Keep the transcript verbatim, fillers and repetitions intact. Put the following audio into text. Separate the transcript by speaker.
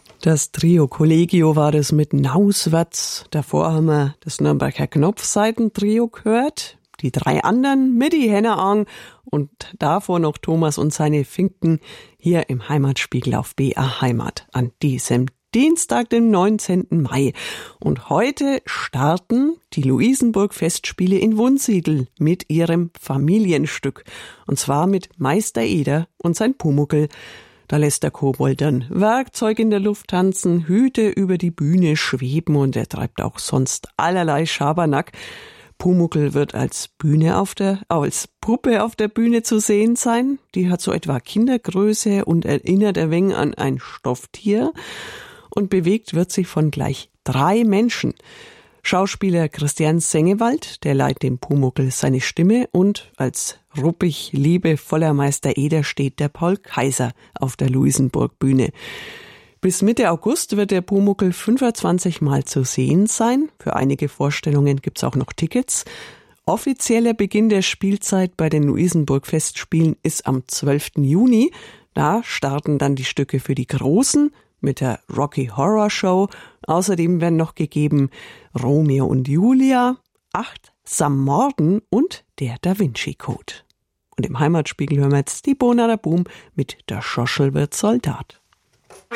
Speaker 1: Das Trio Collegio war das mit Nauswärts. Davor haben wir das Nürnberger Knopfseitentrio gehört. Die drei anderen mit die Hennerang und davor noch Thomas und seine Finken hier im Heimatspiegel auf B R Heimat an diesem Dienstag, den neunzehnten Mai. Und heute starten die Luisenburg-Festspiele in Wunsiedel mit ihrem Familienstück. Und zwar mit Meister Eder und sein Pumuckl. Da lässt der Kobold dann Werkzeug in der Luft tanzen, Hüte über die Bühne schweben und er treibt auch sonst allerlei Schabernack. Pumuckl wird als Bühne auf der, als Puppe auf der Bühne zu sehen sein. Die hat so etwa Kindergröße und erinnert ein wenig an ein Stofftier. Und bewegt wird sie von gleich drei Menschen. Schauspieler Christian Sengewald, der leiht dem Pumuckl seine Stimme und als ruppig liebevoller Meister Eder steht der Paul Kaiser auf der Luisenburg-Bühne. Bis Mitte August wird der Pumuckl fünfundzwanzig Mal zu sehen sein. Für einige Vorstellungen gibt's auch noch Tickets. Offizieller Beginn der Spielzeit bei den Luisenburg-Festspielen ist am zwölften Juni. Da starten dann die Stücke für die Großen mit der Rocky Horror Show. Außerdem werden noch gegeben Romeo und Julia, Acht Sammorden und der Da Vinci Code. Und im Heimatspiegel hören wir jetzt die Bonader Boom mit Der Schoschel wird Soldat.